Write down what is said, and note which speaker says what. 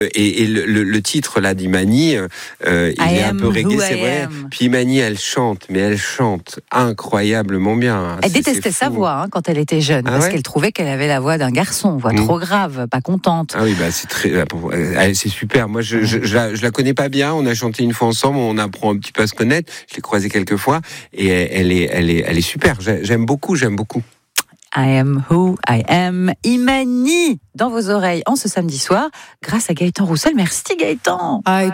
Speaker 1: Et le titre là d'Imani, il est un peu reggae, c'est vrai. Puis Imani, elle chante incroyablement bien.
Speaker 2: Elle détestait sa voix quand elle était jeune, parce qu'elle trouvait qu'elle avait la voix d'un garçon, voix trop grave, pas contente.
Speaker 1: Ah oui, c'est super. Moi, je la connais pas bien. On a chanté une fois ensemble, on apprend un petit peu à se connaître. Je l'ai croisée quelques fois, et elle est super. J'aime beaucoup.
Speaker 2: I am who I am. Imani dans vos oreilles en ce samedi soir, grâce à Gaëtan Roussel. Merci Gaëtan.